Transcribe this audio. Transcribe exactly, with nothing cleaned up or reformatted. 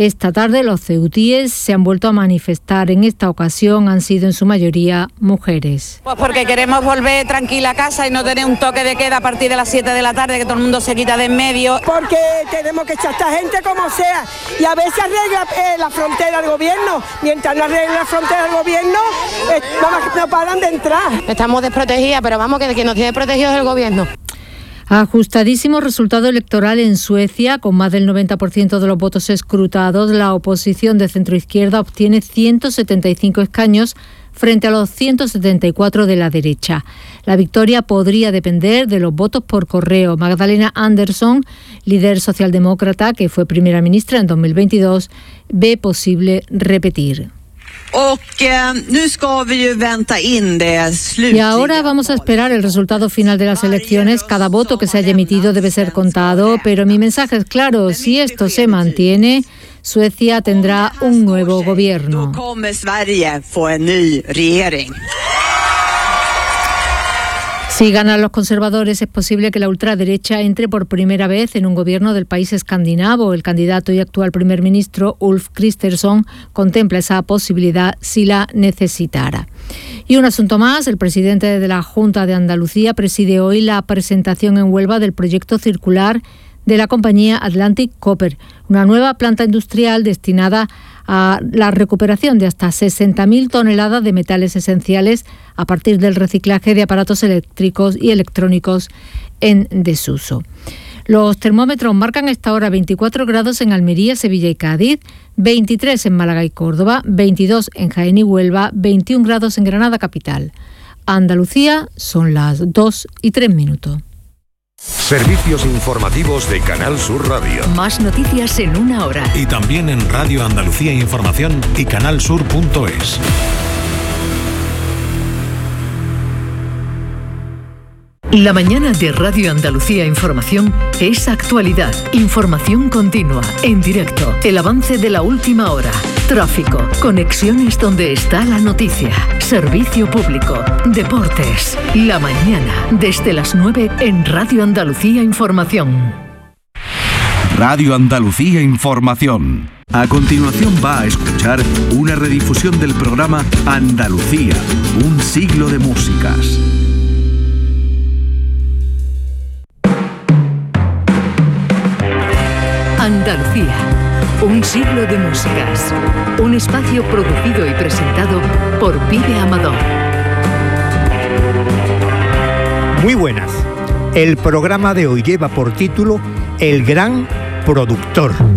Esta tarde los ceutíes se han vuelto a manifestar. En esta ocasión han sido en su mayoría mujeres. Pues porque queremos volver tranquila a casa y no tener un toque de queda a partir de las siete de la tarde, que todo el mundo se quita de en medio. Porque tenemos que echar a esta gente como sea y a ver si arregla eh, la frontera del gobierno. Mientras no arregle la frontera del gobierno, eh, vamos, no paran de entrar. Estamos desprotegidas, pero vamos, que quien nos tiene protegidos es el gobierno. Ajustadísimo resultado electoral en Suecia. Con más del noventa por ciento de los votos escrutados, la oposición de centroizquierda obtiene ciento setenta y cinco escaños frente a los ciento setenta y cuatro de la derecha. La victoria podría depender de los votos por correo. Magdalena Andersson, líder socialdemócrata que fue primera ministra en dos mil veintidós, ve posible repetir. Y ahora vamos a esperar el resultado final de las elecciones. Cada voto que se haya emitido debe ser contado, pero mi mensaje es claro: si esto se mantiene, Suecia tendrá un nuevo gobierno. Si ganan los conservadores, es posible que la ultraderecha entre por primera vez en un gobierno del país escandinavo. El candidato y actual primer ministro, Ulf Kristersson, contempla esa posibilidad si la necesitara. Y un asunto más: el presidente de la Junta de Andalucía preside hoy la presentación en Huelva del proyecto circular de la compañía Atlantic Copper, una nueva planta industrial destinada a la recuperación de hasta sesenta mil toneladas de metales esenciales a partir del reciclaje de aparatos eléctricos y electrónicos en desuso. Los termómetros marcan a esta hora veinticuatro grados en Almería, Sevilla y Cádiz, veintitrés en Málaga y Córdoba, veintidós en Jaén y Huelva, veintiún grados en Granada capital. Andalucía, son las dos y tres minutos. Servicios informativos de Canal Sur Radio. Más noticias en una hora. Y también en Radio Andalucía Información y canalsur punto es. La mañana de Radio Andalucía Información es actualidad, información continua, en directo, el avance de la última hora, tráfico, conexiones donde está la noticia, servicio público, deportes. La mañana, desde las nueve en Radio Andalucía Información. Radio Andalucía Información. A continuación va a escuchar una redifusión del programa Andalucía, un siglo de músicas. Andalucía, un siglo de músicas. Un espacio producido y presentado por Pibe Amador. Muy buenas. El programa de hoy lleva por título El Gran Productor.